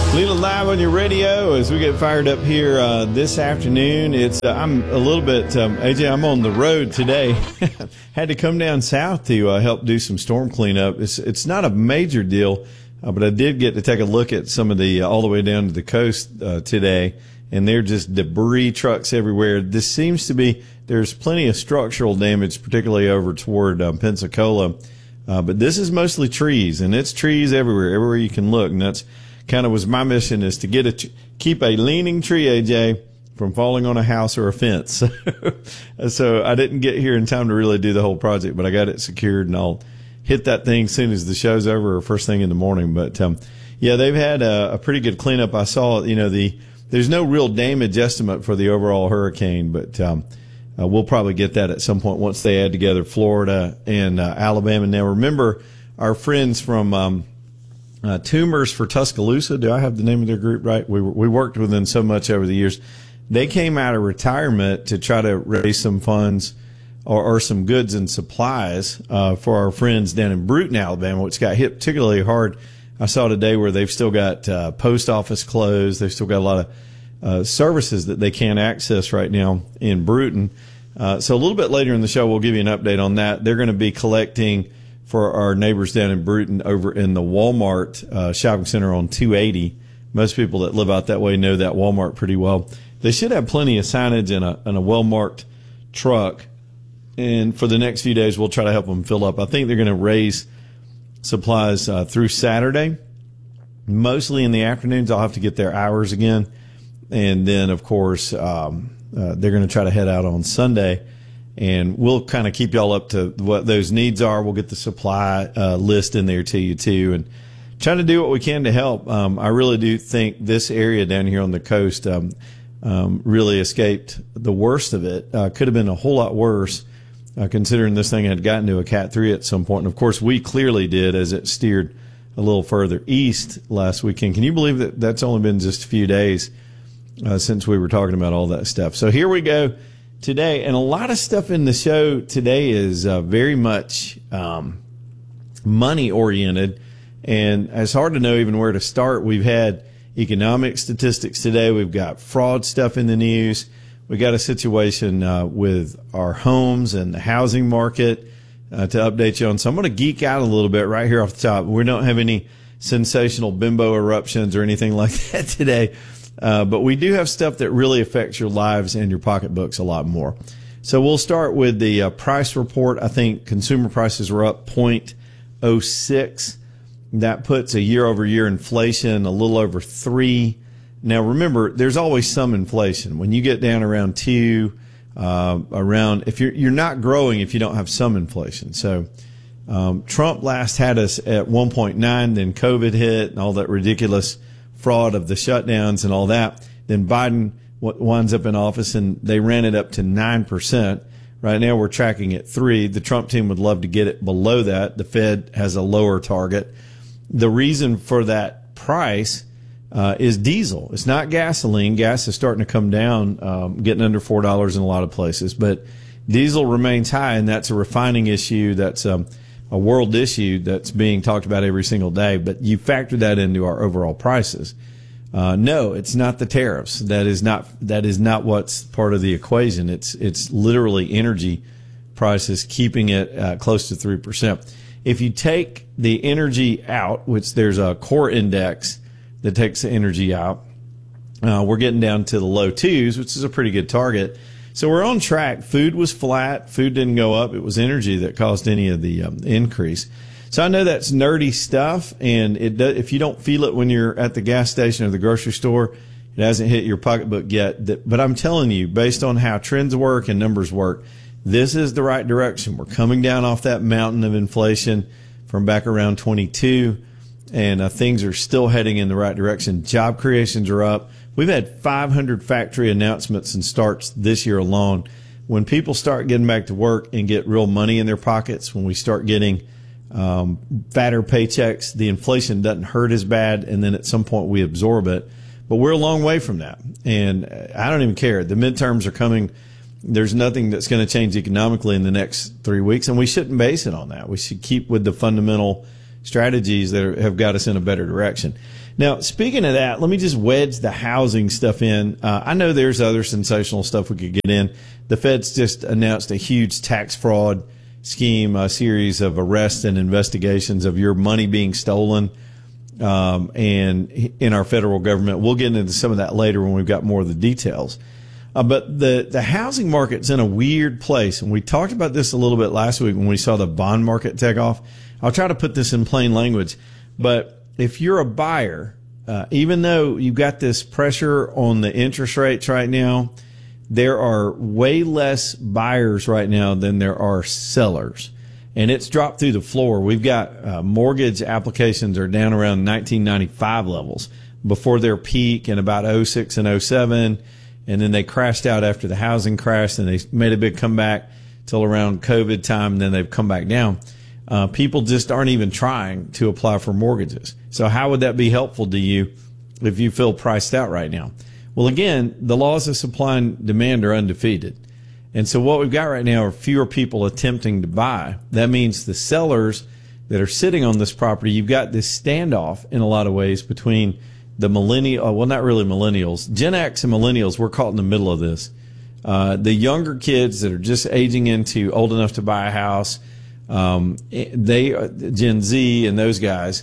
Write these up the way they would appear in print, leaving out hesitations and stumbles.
Leland Live on your radio as we get fired up here this afternoon. It's I'm a little bit, AJ, I'm on the road today. Had to come down south to help do some storm cleanup. It's not a major deal, but I did get to take a look at some of the all the way down to the coast today, and they're just debris trucks everywhere. This seems to be, there's plenty of structural damage, particularly over toward Pensacola, but this is mostly trees, and it's trees everywhere you can look, and that's kind of was my mission, is to keep a leaning tree, AJ, from falling on a house or a fence. So I didn't get here in time to really do the whole project, but I got it secured, and I'll hit that thing as soon as the show's over or first thing in the morning. But yeah, they've had a pretty good cleanup. I saw, there's no real damage estimate for the overall hurricane, but we'll probably get that at some point once they add together Florida and Alabama. Now remember, our friends from Tumors for Tuscaloosa. Do I have the name of their group right? We worked with them so much over the years. They came out of retirement to try to raise some funds or some goods and supplies for our friends down in Bruton, Alabama, which got hit particularly hard. I saw today where they've still got post office closed. They've still got a lot of services that they can't access right now in Bruton. So a little bit later in the show, we'll give you an update on that. They're going to be collecting for our neighbors down in Bruton over in the Walmart shopping center on 280. Most people that live out that way know that Walmart pretty well. They should have plenty of signage and a well-marked truck. And for the next few days, we'll try to help them fill up. I think they're going to raise supplies through Saturday. Mostly in the afternoons. I'll have to get their hours again. And then, of course, they're going to try to head out on Sunday. And we'll kind of keep y'all up to what those needs are. We'll get the supply list in there to you, too, and trying to do what we can to help. I really do think this area down here on the coast really escaped the worst of it. Could have been a whole lot worse, considering this thing had gotten to a Cat 3 at some point. And, of course, we clearly did as it steered a little further east last weekend. Can you believe that that's only been just a few days since we were talking about all that stuff? So here we go. Today, and a lot of stuff in the show today is very much money oriented, and it's hard to know even where to start. We've had economic statistics today. We've got fraud stuff in the news. We got a situation with our homes and the housing market to update you on. So I'm going to geek out a little bit right here off the top. We don't have any sensational bimbo eruptions or anything like that today. But we do have stuff that really affects your lives and your pocketbooks a lot more. So we'll start with the price report. I think consumer prices were up 0.06. That puts a year-over-year inflation a little over 3. Now, remember, there's always some inflation. When you get down around 2, if you're not growing if you don't have some inflation. So Trump last had us at 1.9, then COVID hit and all that ridiculous fraud of the shutdowns and all that. Then Biden winds up in office and they ran it up to 9%. Right now we're tracking at 3. The Trump team would love to get it below that. The Fed has a lower target. The reason for that price is diesel. It's not gasoline. Gas is starting to come down, getting under $4 in a lot of places, but diesel remains high, and that's a refining issue. That's a world issue that's being talked about every single day, but you factor that into our overall prices. No, it's not the tariffs. That is not what's part of the equation. It's literally energy prices keeping it close to 3%. If you take the energy out, which there's a core index that takes the energy out, we're getting down to the low 2s, which is a pretty good target. So we're on track. Food was flat. Food didn't go up. It was energy that caused any of the increase. So I know that's nerdy stuff, and if you don't feel it when you're at the gas station or the grocery store, it hasn't hit your pocketbook yet. But I'm telling you, based on how trends work and numbers work, this is the right direction. We're coming down off that mountain of inflation from back around 22, and things are still heading in the right direction. Job creations are up. We've had 500 factory announcements and starts this year alone. When people start getting back to work and get real money in their pockets, when we start getting fatter paychecks, the inflation doesn't hurt as bad, and then at some point we absorb it. But we're a long way from that, and I don't even care. The midterms are coming. There's nothing that's going to change economically in the next 3 weeks, and we shouldn't base it on that. We should keep with the fundamental strategies that have got us in a better direction. Now, speaking of that, let me just wedge the housing stuff in. I know there's other sensational stuff we could get in. The Fed's just announced a huge tax fraud scheme, a series of arrests and investigations of your money being stolen, and in our federal government. We'll get into some of that later when we've got more of the details. But the housing market's in a weird place, and we talked about this a little bit last week when we saw the bond market take off. I'll try to put this in plain language, but if you're a buyer, even though you've got this pressure on the interest rates right now, there are way less buyers right now than there are sellers. And it's dropped through the floor. We've got mortgage applications are down around 1995 levels before their peak in about 06 and 07. And then they crashed out after the housing crash, and they made a big comeback till around COVID time, and then they've come back down. People just aren't even trying to apply for mortgages. So how would that be helpful to you if you feel priced out right now? Well, again, the laws of supply and demand are undefeated. And so what we've got right now are fewer people attempting to buy. That means the sellers that are sitting on this property, you've got this standoff in a lot of ways between the well, not really millennials, Gen X and millennials. We're caught in the middle of this. The younger kids that are just aging into old enough to buy a house, Gen Z and those guys,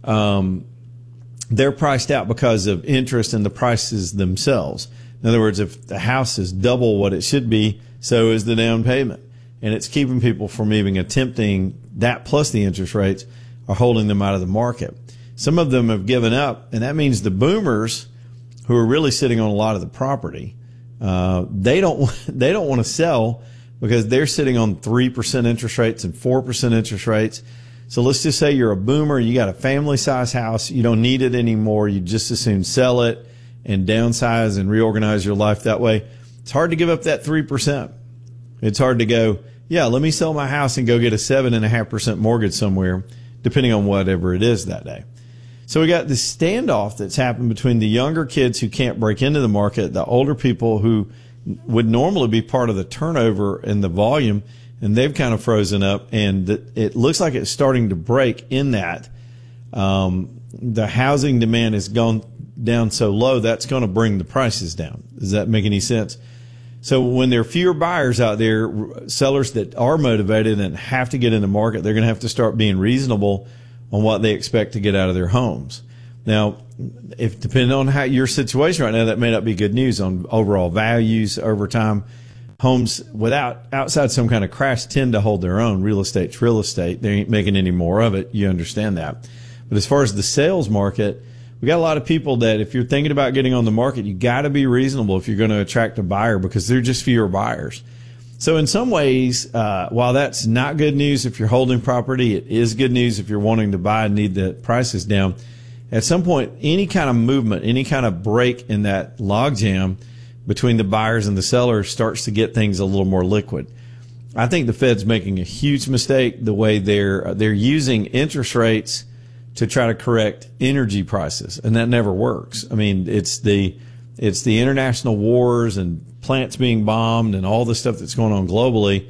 they're priced out because of interest in the prices themselves. In other words, if the house is double what it should be, so is the down payment. And it's keeping people from even attempting that, plus the interest rates are holding them out of the market. Some of them have given up, and that means the boomers who are really sitting on a lot of the property, they don't want to sell because they're sitting on 3% interest rates and 4% interest rates. So let's just say you're a boomer, you got a family size house, you don't need it anymore, you just as soon sell it and downsize and reorganize your life that way. It's hard to give up that 3%. It's hard to go, yeah, let me sell my house and go get a 7.5% mortgage somewhere, depending on whatever it is that day. So we got this standoff that's happened between the younger kids who can't break into the market, the older people who would normally be part of the turnover and the volume, and they've kind of frozen up, and it looks like it's starting to break in that. The housing demand has gone down so low, that's going to bring the prices down. Does that make any sense? So when there are fewer buyers out there, sellers that are motivated and have to get in the market, they're going to have to start being reasonable on what they expect to get out of their homes. Now, if depending on how your situation right now, that may not be good news on overall values over time. Homes outside some kind of crash tend to hold their own. Real estate's real estate. They ain't making any more of it. You understand that. But as far as the sales market, we got a lot of people that if you're thinking about getting on the market, you got to be reasonable if you're going to attract a buyer because there are just fewer buyers. So in some ways, while that's not good news if you're holding property, it is good news if you're wanting to buy and need the prices down. At some point, any kind of movement, any kind of break in that logjam between the buyers and the sellers starts to get things a little more liquid. I think the Fed's making a huge mistake the way they're using interest rates to try to correct energy prices, and that never works. I mean, it's the international wars and plants being bombed and all the stuff that's going on globally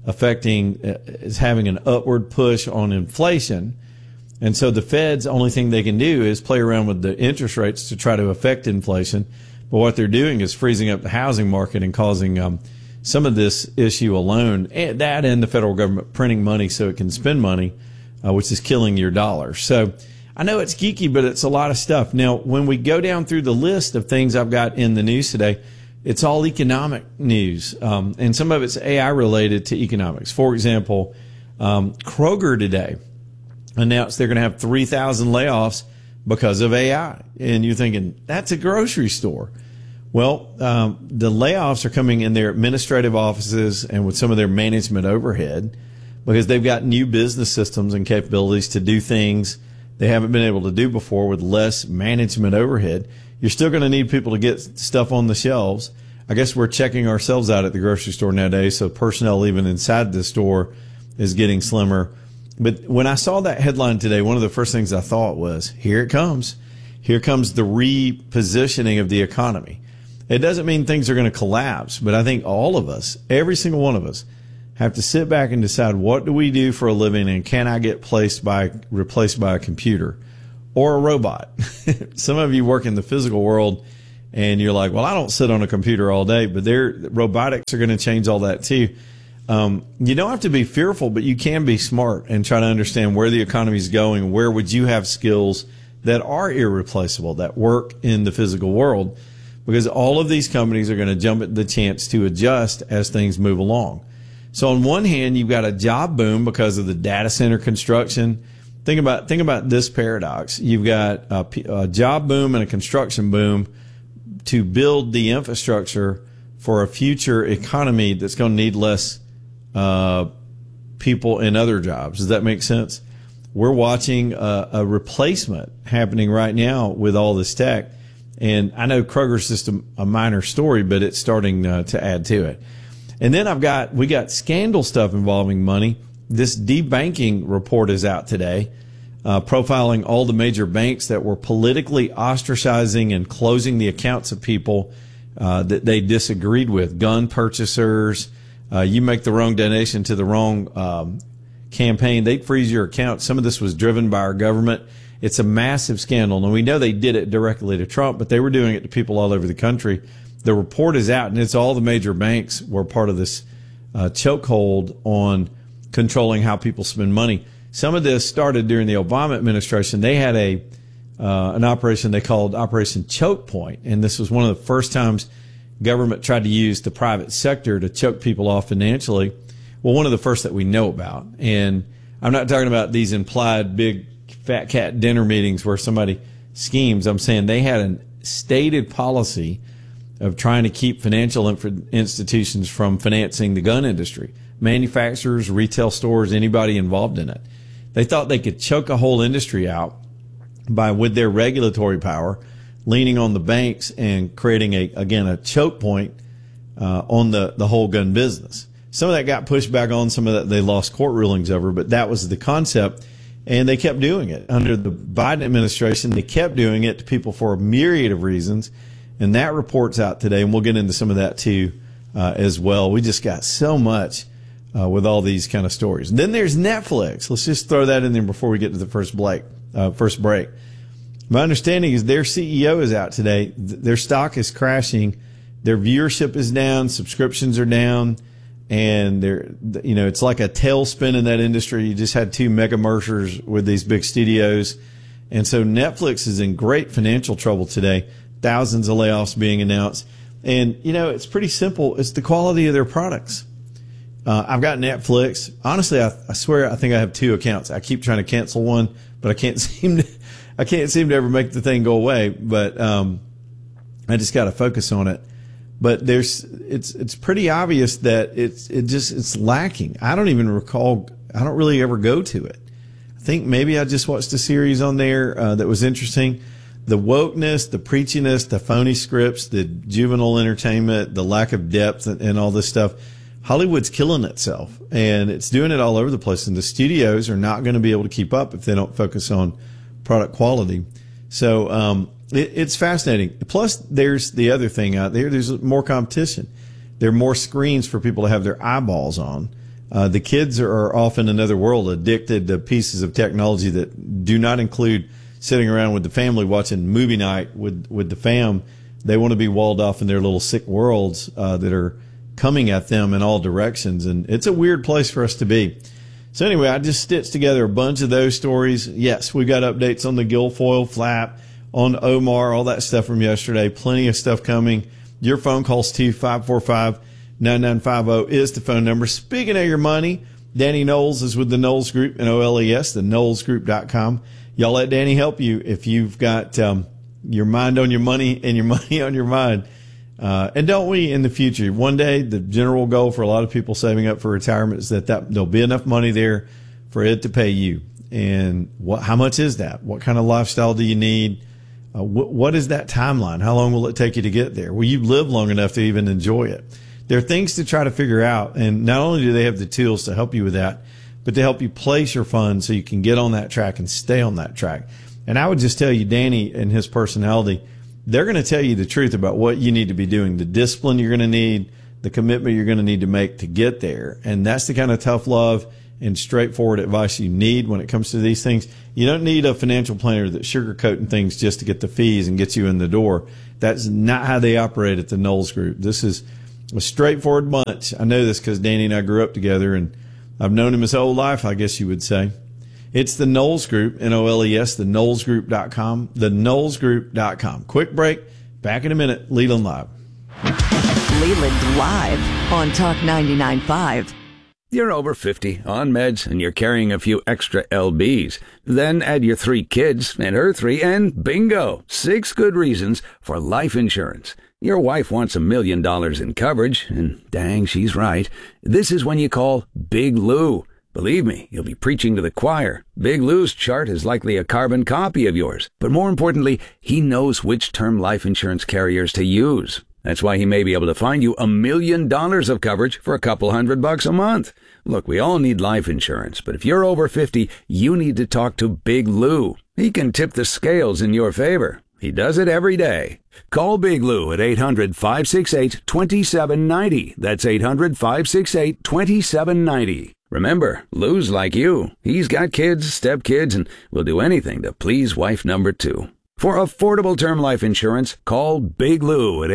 is having an upward push on inflation. And so the Fed's only thing they can do is play around with the interest rates to try to affect inflation. But what they're doing is freezing up the housing market and causing some of this issue alone, and that and the federal government printing money so it can spend money, which is killing your dollar. So I know it's geeky, but it's a lot of stuff. Now, when we go down through the list of things I've got in the news today, it's all economic news, and some of it's AI related to economics. For example, Kroger today announced they're going to have 3,000 layoffs because of AI. And you're thinking, that's a grocery store. Well, the layoffs are coming in their administrative offices and with some of their management overhead because they've got new business systems and capabilities to do things they haven't been able to do before with less management overhead. You're still going to need people to get stuff on the shelves. I guess we're checking ourselves out at the grocery store nowadays, so personnel even inside the store is getting slimmer. But when I saw that headline today, one of the first things I thought was, here it comes. Here comes the repositioning of the economy. It doesn't mean things are going to collapse, but I think all of us, every single one of us, have to sit back and decide, what do we do for a living, and can I get replaced by a computer? or a robot. Some of you work in the physical world and you're like, well, I don't sit on a computer all day, but robotics are going to change all that too. You don't have to be fearful, but you can be smart and try to understand where the economy is going. Where would you have skills that are irreplaceable, that work in the physical world? Because all of these companies are going to jump at the chance to adjust as things move along. So on one hand, you've got a job boom because of the data center construction. Think about this paradox. You've got a job boom and a construction boom to build the infrastructure for a future economy that's going to need less people in other jobs. Does that make sense? We're watching a replacement happening right now with all this tech. And I know Kroger's just a minor story, but it's starting to add to it. And then we got scandal stuff involving money. This debanking report is out today, profiling all the major banks that were politically ostracizing and closing the accounts of people that they disagreed with. Gun purchasers, you make the wrong donation to the wrong campaign, they'd freeze your account. Some of this was driven by our government. It's a massive scandal. And we know they did it directly to Trump, but they were doing it to people all over the country. The report is out, and it's all the major banks were part of this chokehold on controlling how people spend money. Some of this started during the Obama administration. They had an operation they called Operation Choke Point, and this was one of the first times government tried to use the private sector to choke people off financially. Well, one of the first that we know about. And I'm not talking about these implied big fat cat dinner meetings where somebody schemes. I'm saying they had a stated policy of trying to keep financial institutions from financing the gun industry, manufacturers, retail stores, anybody involved in it. They thought they could choke a whole industry out with their regulatory power, leaning on the banks and creating a choke point on the whole gun business. Some of that got pushed back on, some of that they lost court rulings over, but that was the concept. And they kept doing it. Under the Biden administration, they kept doing it to people for a myriad of reasons. And that report's out today, and we'll get into some of that too as well. We just got so much with all these kind of stories. And then there's Netflix. Let's just throw that in there before we get to the first break. My understanding is their CEO is out today. Their stock is crashing. Their viewership is down. Subscriptions are down. And it's like a tailspin in that industry. You just had two mega mergers with these big studios. And so Netflix is in great financial trouble today. Thousands of layoffs being announced. And, it's pretty simple. It's the quality of their products. I've got Netflix. Honestly, I swear I think I have two accounts. I keep trying to cancel one, but I can't seem to ever make the thing go away. But I just got to focus on it. But it's pretty obvious that it's lacking. I don't even recall. I don't really ever go to it. I think maybe I just watched a series on there that was interesting. The wokeness, the preachiness, the phony scripts, the juvenile entertainment, the lack of depth, and all this stuff. Hollywood's killing itself, and it's doing it all over the place. And the studios are not going to be able to keep up if they don't focus on product quality. So it's fascinating. Plus, there's the other thing out there. There's more competition. There are more screens for people to have their eyeballs on. The kids are off in another world, addicted to pieces of technology that do not include sitting around with the family watching movie night with the fam. They want to be walled off in their little sick worlds that are coming at them in all directions. And it's a weird place for us to be. So anyway, I just stitched together a bunch of those stories. Yes, we got updates on the Guilfoyle flap, on Omar, all that stuff from yesterday. Plenty of stuff coming. Your phone calls too. 545-9950 is the phone number. Speaking of your money, Danny Knowles is with the Knowles Group, Knowles, the KnowlesGroup.com. Y'all let Danny help you if you've got your mind on your money and your money on your mind. And don't we in the future? One day, the general goal for a lot of people saving up for retirement is that there'll be enough money there for it to pay you. And how much is that? What kind of lifestyle do you need? What is that timeline? How long will it take you to get there? Will you live long enough to even enjoy it? There are things to try to figure out. And not only do they have the tools to help you with that, but to help you place your funds so you can get on that track and stay on that track. And I would just tell you, Danny and his personality, they're going to tell you the truth about what you need to be doing, the discipline you're going to need, the commitment you're going to need to make to get there. And that's the kind of tough love and straightforward advice you need when it comes to these things. You don't need a financial planner that's sugarcoating things just to get the fees and get you in the door. That's not how they operate at the Knowles Group. This is a straightforward bunch. I know this because Danny and I grew up together, and I've known him his whole life, I guess you would say. It's the Knowles Group, Knowles, the KnowlesGroup.com, the KnowlesGroup.com. Quick break. Back in a minute. Leland Live. Leland Live on Talk 99.5. You're over 50, on meds, and you're carrying a few extra LBs. Then add your 3 kids and her 3, and bingo! 6 good reasons for life insurance. Your wife wants $1 million in coverage, and dang, she's right. This is when you call Big Lou. Believe me, you'll be preaching to the choir. Big Lou's chart is likely a carbon copy of yours. But more importantly, he knows which term life insurance carriers to use. That's why he may be able to find you $1 million of coverage for a couple $100 a month. Look, we all need life insurance, but if you're over 50, you need to talk to Big Lou. He can tip the scales in your favor. He does it every day. Call Big Lou at 800-568-2790. That's 800-568-2790. Remember, Lou's like you. He's got kids, stepkids, and will do anything to please wife number 2. For affordable term life insurance, call Big Lou at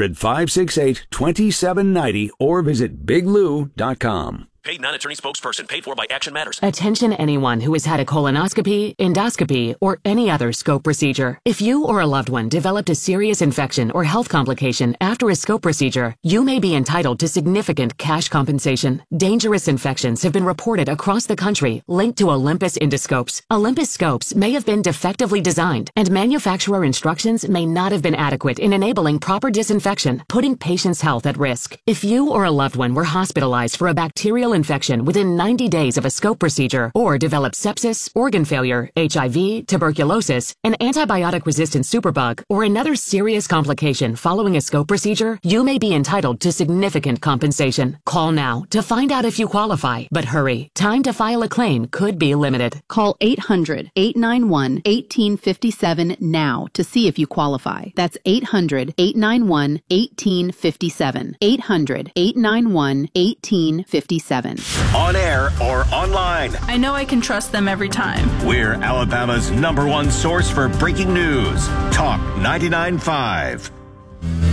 800-568-2790 or visit biglou.com. Paid non-attorney spokesperson paid for by Action Matters. Attention anyone who has had a colonoscopy, endoscopy, or any other scope procedure. If you or a loved one developed a serious infection or health complication after a scope procedure, you may be entitled to significant cash compensation. Dangerous infections have been reported across the country linked to Olympus endoscopes. Olympus scopes may have been defectively designed, and manufacturer instructions may not have been adequate in enabling proper disinfection, putting patients' health at risk. If you or a loved one were hospitalized for a bacterial infection within 90 days of a scope procedure, or developed sepsis, organ failure, HIV, tuberculosis, an antibiotic-resistant superbug, or another serious complication following a scope procedure, you may be entitled to significant compensation. Call now to find out if you qualify, but hurry. Time to file a claim could be limited. Call 800-891-1857 now to see if you qualify. That's 800-891-1857. 800-891-1857. On air or online. I know I can trust them every time. We're Alabama's #1 source for breaking news. Talk 99.5.